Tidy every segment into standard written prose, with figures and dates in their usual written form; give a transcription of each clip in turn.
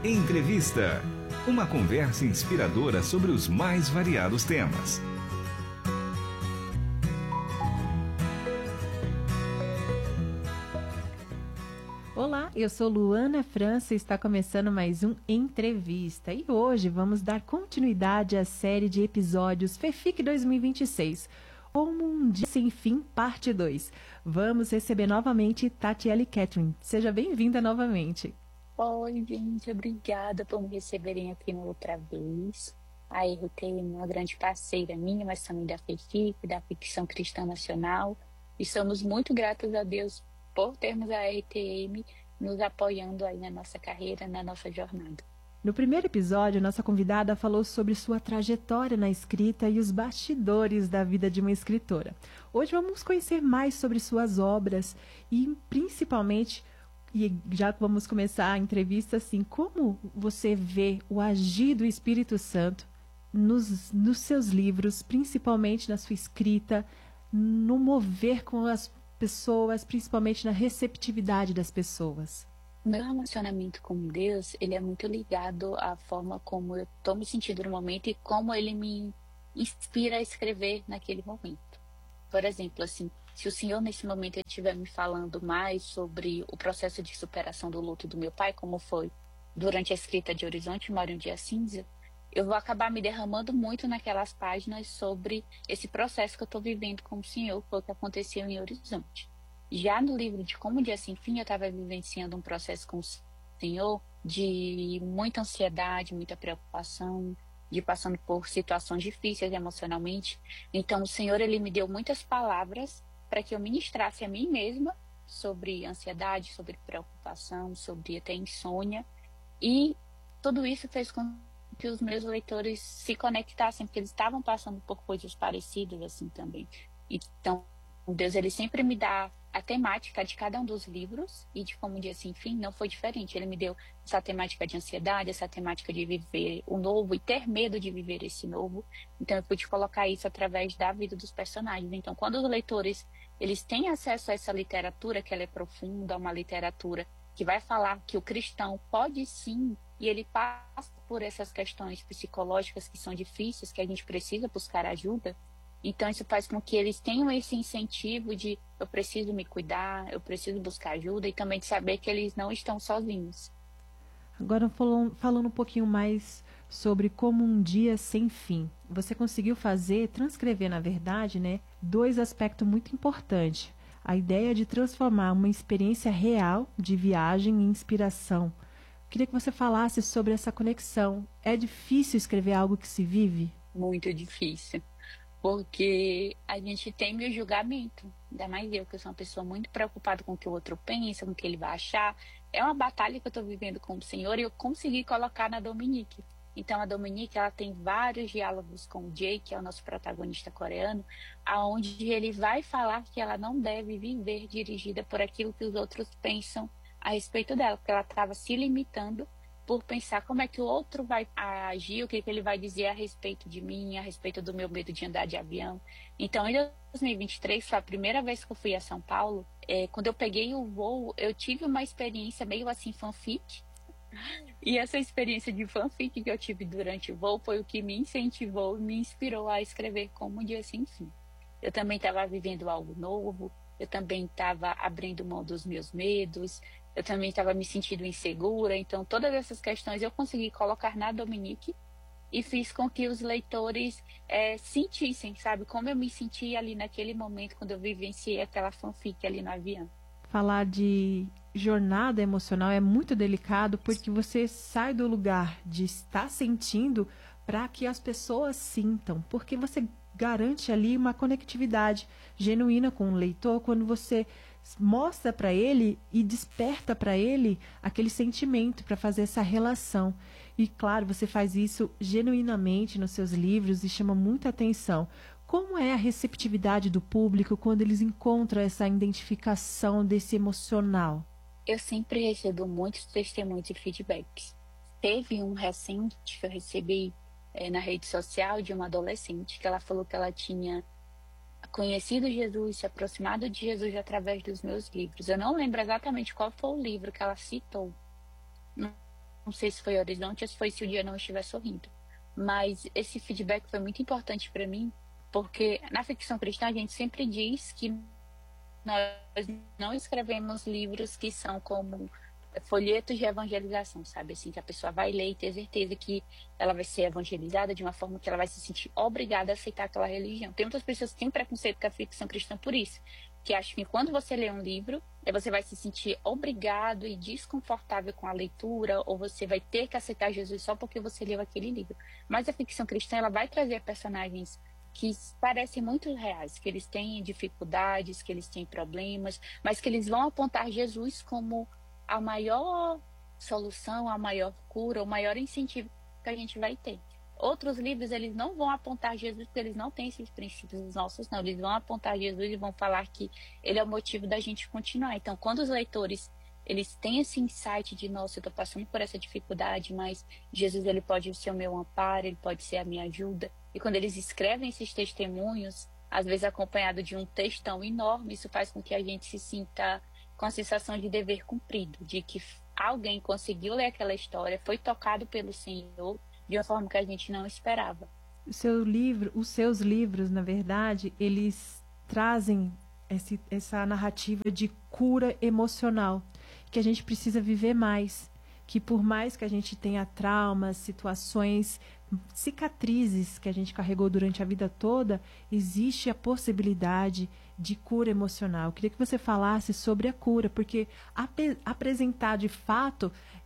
Entrevista. Uma conversa inspiradora sobre os mais variados temas. Olá, eu sou Luana França e está começando mais um Entrevista. E hoje vamos dar continuidade à série de episódios FEFIC 2026, Como um Dia Sem Fim, parte 2. Vamos receber novamente Tatiele Catherine. Seja bem-vinda novamente. Oi, gente, obrigada por me receberem aqui outra vez. A RTM é uma grande parceira minha, mas também da FEFIC, da Ficção Cristã Nacional. E somos muito gratos a Deus por termos a RTM nos apoiando aí na nossa carreira, na nossa jornada. No primeiro episódio, nossa convidada falou sobre sua trajetória na escrita e os bastidores da vida de uma escritora. Hoje vamos conhecer mais sobre suas obras e principalmente, e já vamos começar a entrevista assim, como você vê o agir do Espírito Santo nos seus livros, principalmente na sua escrita, no mover com as pessoas, principalmente na receptividade das pessoas. O meu relacionamento com Deus, ele é muito ligado à forma como eu estou me sentindo no momento e como ele me inspira a escrever naquele momento. Por exemplo, assim, se o Senhor nesse momento estiver me falando mais sobre o processo de superação do luto do meu pai, como foi durante a escrita de Horizonte Mora um Dia Cinza, eu vou acabar me derramando muito naquelas páginas sobre esse processo que eu estou vivendo com o Senhor, foi o que aconteceu em Horizonte. Já no livro de Como um Dia Sem Fim, eu estava vivenciando um processo com o Senhor de muita ansiedade, muita preocupação, de passando por situações difíceis emocionalmente. Então, o Senhor, ele me deu muitas palavras para que eu ministrasse a mim mesma sobre ansiedade, sobre preocupação, sobre até insônia. E tudo isso fez com que os meus leitores se conectassem, porque eles estavam passando por coisas parecidas assim também. Então, Deus, ele sempre me dá a temática de cada um dos livros, e de Como um Dia Sem Fim não foi diferente. Ele me deu essa temática de ansiedade, essa temática de viver o novo e ter medo de viver esse novo. Então eu pude colocar isso através da vida dos personagens. Então, quando os leitores eles têm acesso a essa literatura, que ela é profunda, uma literatura que vai falar que o cristão pode sim, e ele passa por essas questões psicológicas que são difíceis, que a gente precisa buscar ajuda. Então isso faz com que eles tenham esse incentivo de eu preciso me cuidar, eu preciso buscar ajuda e também de saber que eles não estão sozinhos. Agora falando um pouquinho mais sobre Como um Dia Sem Fim. Você conseguiu transcrever na verdade, né, dois aspectos muito importantes. A ideia de transformar uma experiência real de viagem em inspiração. Queria que você falasse sobre essa conexão. É difícil escrever algo que se vive? Muito difícil. Porque a gente teme o julgamento, ainda mais eu, que eu sou uma pessoa muito preocupada com o que o outro pensa, com o que ele vai achar. É uma batalha que eu estou vivendo com o Senhor e eu consegui colocar na Dominique. Então a Dominique, ela tem vários diálogos com o Jay, que é o nosso protagonista coreano, aonde ele vai falar que ela não deve viver dirigida por aquilo que os outros pensam a respeito dela, porque ela estava se limitando por pensar como é que o outro vai agir, o que ele vai dizer a respeito de mim, a respeito do meu medo de andar de avião. Então, em 2023, foi a primeira vez que eu fui a São Paulo. Quando eu peguei o voo, eu tive uma experiência meio assim fanfic. E essa experiência de fanfic que eu tive durante o voo foi o que me incentivou e me inspirou a escrever Como um Dia Sem Fim. Eu também estava vivendo algo novo, eu também estava abrindo mão dos meus medos, eu também estava me sentindo insegura. Então todas essas questões eu consegui colocar na Dominique e fiz com que os leitores sentissem, sabe, como eu me sentia ali naquele momento quando eu vivenciei aquela fanfic ali no avião. Falar de jornada emocional é muito delicado porque você sai do lugar de estar sentindo para que as pessoas sintam, porque você garante ali uma conectividade genuína com o leitor quando você mostra para ele e desperta para ele aquele sentimento para fazer essa relação. E claro, você faz isso genuinamente nos seus livros e chama muita atenção. Como é a receptividade do público quando eles encontram essa identificação desse emocional? Eu sempre recebo muitos testemunhos e feedbacks. Teve um recente que eu recebi na rede social de uma adolescente que ela falou que ela tinha conhecido Jesus, se aproximado de Jesus através dos meus livros. Eu não lembro exatamente qual foi o livro que ela citou, não sei se foi Horizonte ou se foi Se o Dia Não Estiver Sorrindo. Mas esse feedback foi muito importante para mim, porque na ficção cristã a gente sempre diz que nós não escrevemos livros que são como folhetos de evangelização, sabe? Assim, que a pessoa vai ler e ter certeza que ela vai ser evangelizada de uma forma que ela vai se sentir obrigada a aceitar aquela religião. Tem muitas pessoas que têm preconceito com a ficção cristã por isso, que acham que quando você lê um livro, você vai se sentir obrigado e desconfortável com a leitura, ou você vai ter que aceitar Jesus só porque você leu aquele livro. Mas a ficção cristã, ela vai trazer personagens que parecem muito reais, que eles têm dificuldades, que eles têm problemas, mas que eles vão apontar Jesus como a maior solução, a maior cura, o maior incentivo que a gente vai ter. Outros livros, eles não vão apontar Jesus, porque eles não têm esses princípios, os nossos não. Eles vão apontar Jesus e vão falar que ele é o motivo da gente continuar. Então, quando os leitores, eles têm esse insight de, nossa, eu estou passando por essa dificuldade, mas Jesus, ele pode ser o meu amparo, ele pode ser a minha ajuda. E quando eles escrevem esses testemunhos, às vezes acompanhado de um textão enorme, isso faz com que a gente se sinta com a sensação de dever cumprido, de que alguém conseguiu ler aquela história, foi tocado pelo Senhor de uma forma que a gente não esperava. Os seus livros, na verdade, eles trazem essa narrativa de cura emocional, que a gente precisa viver mais, que por mais que a gente tenha traumas, situações, cicatrizes que a gente carregou durante a vida toda, existe a possibilidade de cura emocional. Eu queria que você falasse sobre a cura, porque apresentar de fato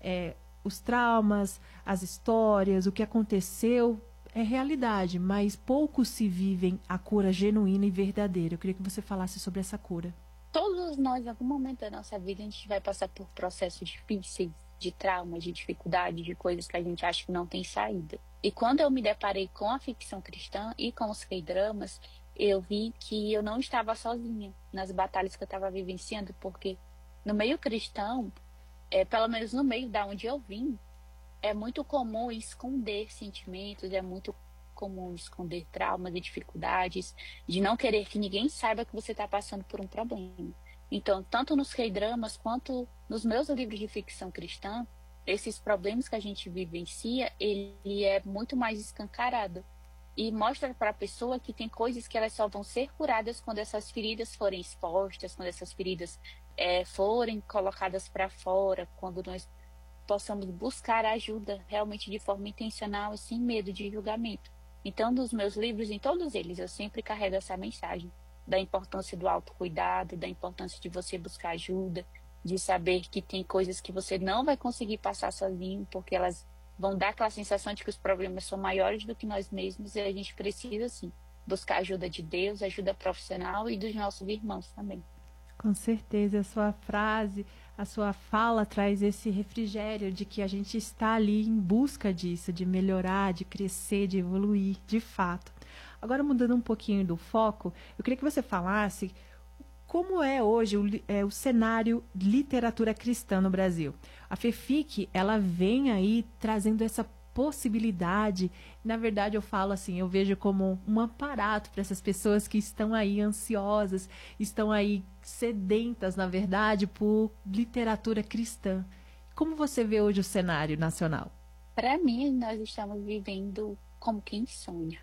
os traumas, as histórias, o que aconteceu é realidade, mas poucos se vivem a cura genuína e verdadeira. Eu queria que você falasse sobre essa cura. Todos nós, em algum momento da nossa vida, a gente vai passar por processos difíceis, de traumas, de dificuldade, de coisas que a gente acha que não tem saída. E quando eu me deparei com a ficção cristã e com os K-dramas, eu vi que eu não estava sozinha nas batalhas que eu estava vivenciando, porque no meio cristão, pelo menos no meio da onde eu vim, é muito comum esconder sentimentos, é muito comum esconder traumas e dificuldades, de não querer que ninguém saiba que você está passando por um problema. Então, tanto nos K-dramas quanto nos meus livros de ficção cristã, esses problemas que a gente vivencia, ele é muito mais escancarado. E mostra para a pessoa que tem coisas que elas só vão ser curadas quando essas feridas forem expostas, quando essas feridas forem colocadas para fora, quando nós possamos buscar ajuda realmente de forma intencional e sem medo de julgamento. Então, nos meus livros, em todos eles, eu sempre carrego essa mensagem da importância do autocuidado, da importância de você buscar ajuda, de saber que tem coisas que você não vai conseguir passar sozinho, porque elas vão dar aquela sensação de que os problemas são maiores do que nós mesmos, e a gente precisa, sim, buscar ajuda de Deus, ajuda profissional e dos nossos irmãos também. Com certeza, a sua frase, a sua fala traz esse refrigério de que a gente está ali em busca disso, de melhorar, de crescer, de evoluir, de fato. Agora, mudando um pouquinho do foco, eu queria que você falasse como é hoje o cenário de literatura cristã no Brasil. A FEFIC, ela vem aí trazendo essa possibilidade. Na verdade, eu falo assim, eu vejo como um aparato para essas pessoas que estão aí ansiosas, estão aí sedentas, na verdade, por literatura cristã. Como você vê hoje o cenário nacional? Para mim, nós estamos vivendo como quem sonha.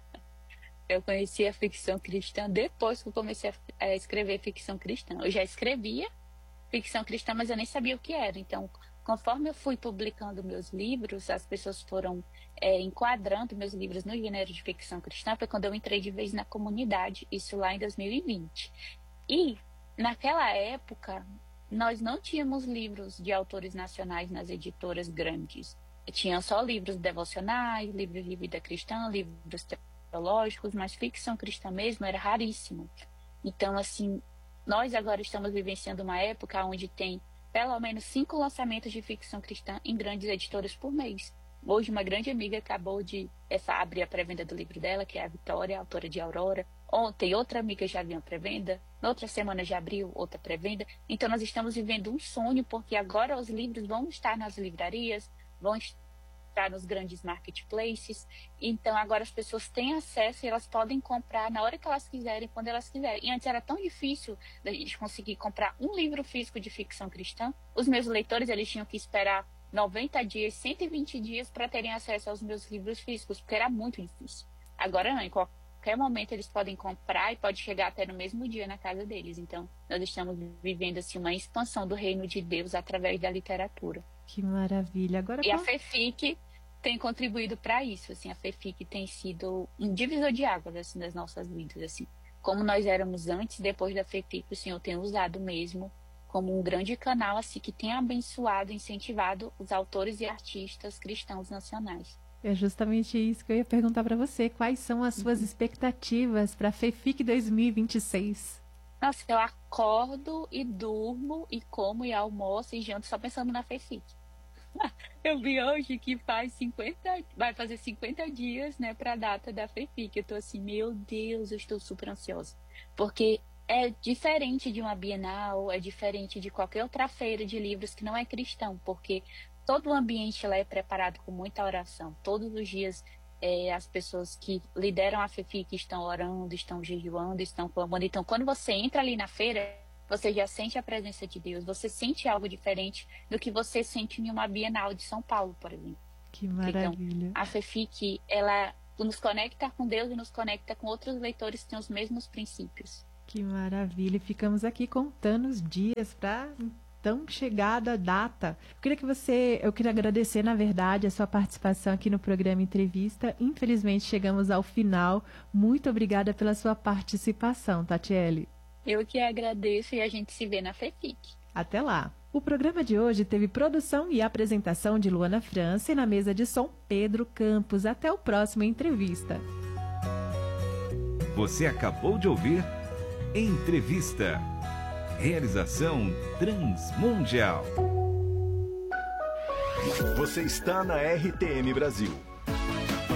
Eu conheci a ficção cristã depois que eu comecei a escrever ficção cristã. Eu já escrevia ficção cristã, mas eu nem sabia o que era. Então, conforme eu fui publicando meus livros, as pessoas foram enquadrando meus livros no gênero de ficção cristã. Foi quando eu entrei de vez na comunidade, isso lá em 2020. E, naquela época, nós não tínhamos livros de autores nacionais nas editoras grandes. Tinham só livros devocionais, livros de vida cristã, livros teológicos, mas ficção cristã mesmo era raríssimo. Então, assim, nós agora estamos vivenciando uma época onde tem pelo menos 5 lançamentos de ficção cristã em grandes editoras por mês. Hoje, uma grande amiga acabou de abrir a pré-venda do livro dela, que é a Vitória, autora de Aurora. Ontem, outra amiga já abriu a pré-venda. Na outra semana já abriu outra pré-venda. Então, nós estamos vivendo um sonho, porque agora os livros vão estar nas livrarias, vão estar nos grandes marketplaces. Então, agora as pessoas têm acesso e elas podem comprar na hora que elas quiserem, quando elas quiserem. E antes era tão difícil da gente conseguir comprar um livro físico de ficção cristã. Os meus leitores, eles tinham que esperar 90 dias, 120 dias para terem acesso aos meus livros físicos, porque era muito difícil. Agora não, em qualquer momento eles podem comprar e pode chegar até no mesmo dia na casa deles. Então, nós estamos vivendo assim uma expansão do reino de Deus através da literatura. Que maravilha. Agora, e a FEFIC tem contribuído para isso, assim, a FEFIC tem sido um divisor de águas assim das nossas vidas, assim. Como nós éramos antes, depois da FEFIC, o Senhor tem usado mesmo como um grande canal assim que tem abençoado, incentivado os autores e artistas cristãos nacionais. É justamente isso que eu ia perguntar para você. Quais são as suas expectativas para a FEFIC 2026? Nossa, eu acordo e durmo e como e almoço e janto só pensando na FEFIC. Eu vi hoje que vai fazer 50 dias, né, para a data da FEFIC. Eu tô assim, meu Deus, eu estou super ansiosa. Porque é diferente de uma Bienal, é diferente de qualquer outra feira de livros que não é cristão, porque todo o ambiente lá é preparado com muita oração. Todos os dias as pessoas que lideram a FEFIC estão orando, estão jejuando, estão clamando. Então, quando você entra ali na feira, você já sente a presença de Deus, você sente algo diferente do que você sente em uma Bienal de São Paulo, por exemplo. Que maravilha. Então, a FEFIC, ela nos conecta com Deus e nos conecta com outros leitores que têm os mesmos princípios. Que maravilha. Ficamos aqui contando os dias para tão chegada a data. Eu queria agradecer, na verdade, a sua participação aqui no programa Entrevista. Infelizmente, chegamos ao final. Muito obrigada pela sua participação, Tatiele. Eu que agradeço e a gente se vê na FEFIC. Até lá. O programa de hoje teve produção e apresentação de Luana França e na mesa de som Pedro Campos. Até o próximo Entrevista. Você acabou de ouvir Entrevista. Realização Transmundial. Você está na RTM Brasil.